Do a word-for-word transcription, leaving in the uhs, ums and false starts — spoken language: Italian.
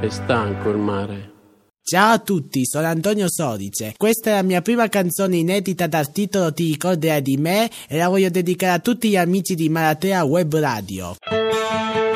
È stanco il mare. Ciao a tutti, sono Antonio Sodice. Questa è la mia prima canzone inedita dal titolo Ti ricorderai di me e la voglio dedicare a tutti gli amici di Maratea Web Radio.